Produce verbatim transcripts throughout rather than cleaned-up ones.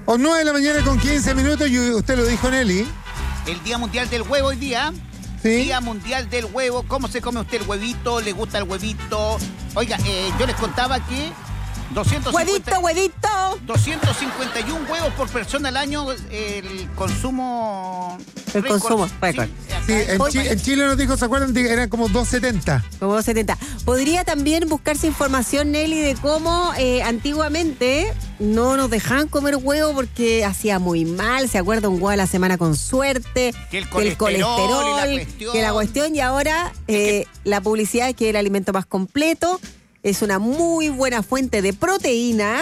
O nueve de la mañana con quince minutos, y usted lo dijo, Nelly. El Día Mundial del Huevo hoy día. ¿Sí? Día Mundial del Huevo. ¿Cómo se come usted el huevito? ¿Le gusta el huevito? Oiga, eh, yo les contaba que doscientos cincuenta, ¡Huevito, huevito! doscientos cincuenta y uno huevos por persona al año, el consumo... El récord. consumo, récord. Sí, en, Chi- en Chile nos dijo, ¿se acuerdan? Eran como doscientos setenta. Como doscientos setenta. Podría también buscarse información, Nelly, de cómo eh, antiguamente no nos dejaban comer huevo porque hacía muy mal. ¿Se acuerda? Un huevo a la semana con suerte. Que el que el colesterol, colesterol, y la cuestión. que la cuestión. Y ahora eh, la publicidad es que es el alimento más completo. Es una muy buena fuente de proteína.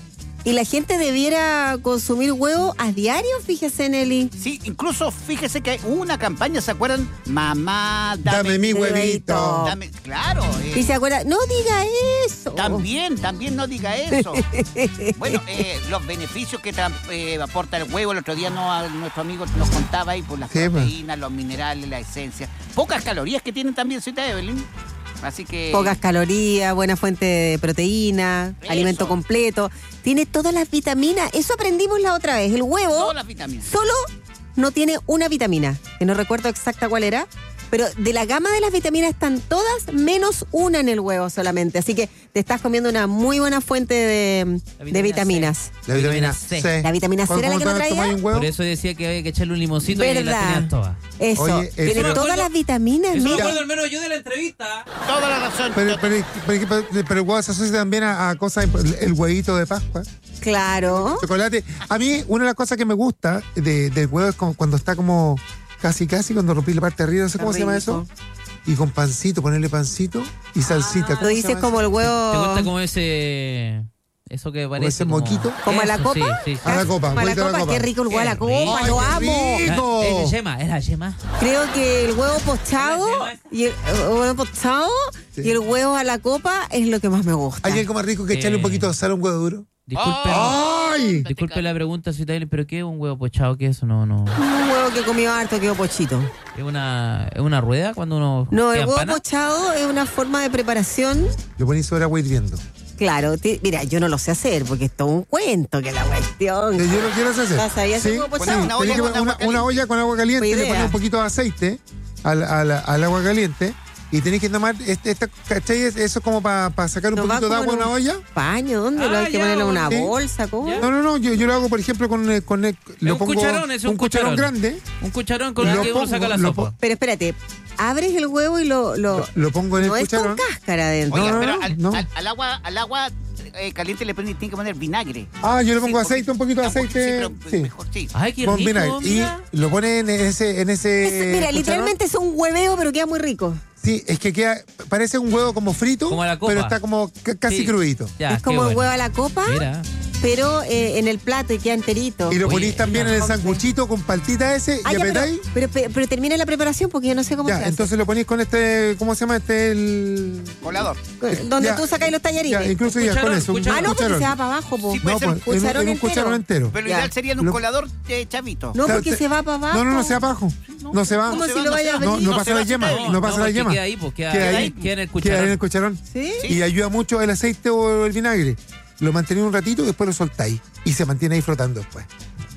Y la gente debiera consumir huevo a diario, fíjese, Nelly. Sí, incluso fíjese que hubo una campaña, ¿se acuerdan? Mamá, dame, Dame mi huevito. dame- claro. eh, Y se acuerda, no diga eso. También, también no diga eso. Bueno, eh, los beneficios que tra- eh, aporta el huevo, el otro día no, a nuestro amigo nos contaba ahí por las Sí, pues. proteínas, los minerales, la esencia. Pocas calorías que tienen también, Cita Evelyn. Así que... Pocas calorías, buena fuente de proteína, Eso. alimento completo. Tiene todas las vitaminas. Eso aprendimos la otra vez. El huevo Todas las vitaminas. solo no tiene una vitamina, que no recuerdo exacta cuál era. Pero de la gama de las vitaminas están todas menos una en el huevo solamente. Así que te estás comiendo una muy buena fuente de, La de vitamina vitaminas. La vitamina C. C. La vitamina C era la que no ¿Cómo traía? tomáis un huevo? Por eso decía que había que echarle un limoncito y las ¿Verdad? tenías todas. Eso. Oye, Tiene eso- todas las vitaminas. Eso me mira. acuerdo al menos yo de la entrevista. Toda la razón. Pero, pero, pero, pero- pero el huevo se asocia también a, a cosas, el huevito de Pascua, Claro. chocolate. A mí, una de las cosas que me gusta de, del huevo es como cuando está como casi, casi, cuando rompí la parte de arriba, no sé cómo se llama rico. eso. Y con pancito, ponerle pancito y salsita. Lo ¿Cómo se dices llama como el eso? huevo. ¿Te gusta como ese... Eso que parece ese como... moquito? ¿Como a la Eso, copa? Sí, sí, sí. A la copa, Para la huevito a la copa, copa. qué rico el huevo a la Qué copa, rico. lo Ay, qué amo. rico. Ah, Es yema, es la yema. Creo que el huevo pochado y el, el huevo pochado Sí. y el huevo a la copa es lo que más me gusta. ¿Hay algo más rico que echarle un Eh. poquito de sal a un huevo duro? Disculpe, ¡Ay! disculpe la pregunta, Cita Evelyn, pero ¿qué es un huevo pochado? ¿Qué es eso? No, no. Un huevo que comió harto, quedó pochito. ¿Es una, es una rueda cuando uno No, el queda huevo empana? pochado es una forma de preparación. Lo ponéis sobre agua hirviendo. Claro, ti- mira, yo no lo sé hacer porque es todo un cuento que la cuestión. Que yo lo quiero hacer. ¿Vas ahí a hacer huevo pochado? Sí, Una tenés olla que con poner una, agua una olla con agua caliente, Buena le idea. pones un poquito de aceite al, al, al agua caliente y tenés que tomar este, esta, ¿cachai? Eso como para sacar un ¿No va poquito de como agua a en una un olla. Paño, ¿dónde Ah, lo hay que ya, ponerlo en una sí. bolsa? ¿Cómo? Ya. No, no, no, yo, yo lo hago, por ejemplo, con, eh, con eh, lo un pongo cucharón, es un cucharón cucharón. grande, Un cucharón con Lo el que uno pongo, saca la lo sopa. Pero espérate, abres el huevo y lo... lo, lo, lo pongo en el no es con cucharón. cáscara adentro. Oiga, no, pero no, al, no. al- al agua, al agua eh, caliente le ponen, tiene que poner vinagre. Ah, yo le Sí, pongo aceite, un poquito de Ah, porque sí, aceite. pero Sí, mejor, sí. Ay, qué con rico, vinagre. mira. Y lo pone en ese, en ese Es- mira, cucharón. literalmente es un hueveo, pero queda muy rico. Sí, es que queda, parece un huevo como frito, Como a la copa. pero está como c- casi Sí. crudito. Ya, es como qué el bueno. huevo a la copa, Mira. pero eh, en el plato y queda enterito. Y lo Oye, ponís también en el sanguchito con paltita ese Ah, y ya, pero, apretáis. pero, pero, pero termina la preparación porque yo no sé cómo se Ya, hace. entonces lo ponís con este, ¿cómo se llama? Este, el... Colador. Donde ya, tú sacáis los tallarines. Ya, incluso ya con Cucharón, eso. un cucharón. Ah, no, porque cucharón. se va para abajo, po. Sí, puede No, ser pues, un en, cucharón en un entero. cucharón entero. Pero lo Ya. ideal sería en un Lo- colador de chavito. No, Claro, porque te- se va para abajo. No, no, no se va para abajo. No se va. ¿Cómo No si se va, lo no vaya se a va. No, abrir? no No pasa se la va, yema. se No pasa la porque yema. queda ahí, pues, queda, Queda queda ahí. ahí, queda en el Queda ahí en el cucharón. cucharón. ¿Sí? Y ayuda mucho el aceite o el vinagre. Lo mantenéis un ratito y después lo soltáis. Y se mantiene ahí flotando después.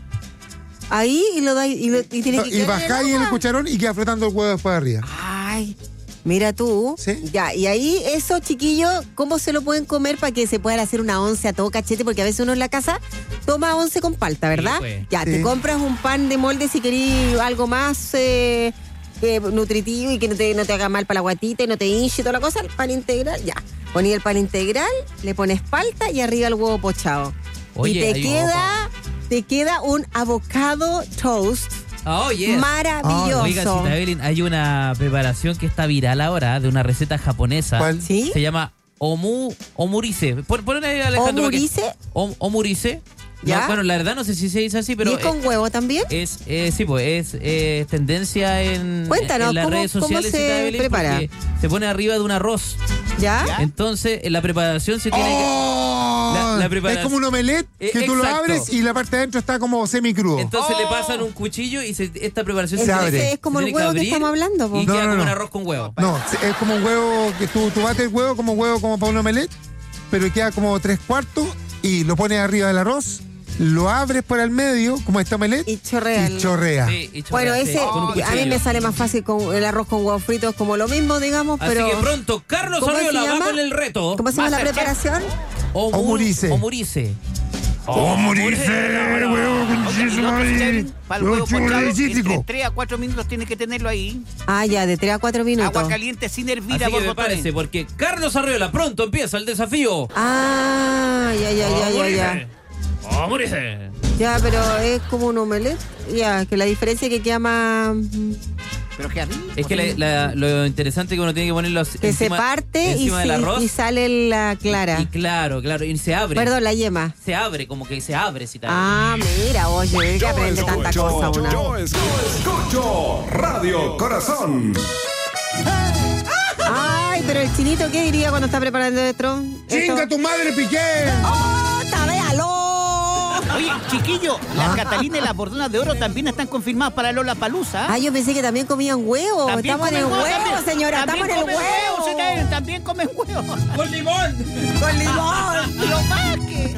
Ahí y lo dais y, lo- y tiene que Y quedar bajáis en el agua. cucharón y queda flotando el huevo después arriba. Ay, mira tú. Sí. Ya, y ahí esos chiquillos, ¿cómo se lo pueden comer para que se puedan hacer una once a todo cachete? Porque a veces uno en la casa toma once con palta, ¿verdad? Sí, pues. Ya, te Sí. compras un pan de molde si querís algo más eh, eh, nutritivo y que no te, no te haga mal para la guatita y no te hinche y toda la cosa, el pan integral, ya. Poní el pan integral, le pones palta y arriba el huevo pochado. Oye, y te hay- queda, te queda un avocado toast Oh, yes. maravilloso. Oiga, Cita Evelyn, hay una preparación que está viral ahora de una receta japonesa. ¿Cuál? ¿Sí? Se llama omu, omurise. Pon, ponle ahí, Alejandro. para que- ¿Omurise? Om- omurise. ¿Ya? No, bueno, la verdad no sé si se dice así, pero ¿Y es con eh, huevo también? es, eh, sí, pues es eh, tendencia en, Cuéntanos, en las ¿cómo- redes cómo sociales. se Cita Evelyn, prepara? porque se pone arriba de un arroz. ¿Ya? ¿Ya? Entonces, en la preparación se tiene que... ¡Oh! La- la preparación- Es como un omelette Eh, que tú lo exacto. abres y la parte de adentro está como semicrudo. Entonces Oh. le pasan un cuchillo y se- esta preparación Se se, abre. Entonces es como se el tiene huevo que abrir estamos hablando, po. y No, queda no, como no. un arroz con huevo. No, es como un huevo que tú, tú bates el huevo como huevo como para un omelette, pero queda como tres cuartos y lo pones arriba del arroz lo abres por el medio, como esta omelette, Y chorrea. y chorrea. Sí, y Bueno, chorrea, sí, ese con un a mí cuchillo. me sale más fácil con el arroz con huevos fritos, como lo mismo, digamos, Así pero... que pronto, Carlos ¿Cómo se Arriola va llama? con el reto. ¿Cómo se llama la Masterchef. preparación? O, O Murice. O Murice. ¡Oh, morirse! ¡Huevo con Oye, queso, y lo otro, madre! Kevin, para el ¡Lo huevo chulo pochado, entre cítrico! tres a cuatro minutos tiene que tenerlo ahí. Ah, ya, de tres a cuatro minutos. Agua caliente sin hervir Así a que borbotones. prepárese, porque Carlos Arriola pronto empieza el desafío. Ah, ya, ya, ya, ya, ya. ¡Oh, Murice! Ya, pero es como un omelette. Ya, que la diferencia es que queda más... Pero que arriba. Es que la- la- lo interesante es que uno tiene que ponerlo Que se encima, parte y, encima del se- arroz. y sale la clara. Y claro, claro, y se abre. Perdón, la yema. Se abre, como que se abre, si tal. Ah, mira, oye, que Yo aprende tanta escucho, cosa una. yo escucho Radio Corazón. Ay, pero el chinito, ¿qué diría cuando está preparando esto? ¡Chinga Esto- tu madre, Piqué! ¡Oh, véalo! Oye, chiquillo, la Catalina y la Bordona de Oro también están confirmadas para Lola Palusa. Ah, yo pensé que también comían huevo. Estamos en el huevo, señora, estamos en el huevo. También comen huevo. ¡Con limón! Con limón. Lo más que...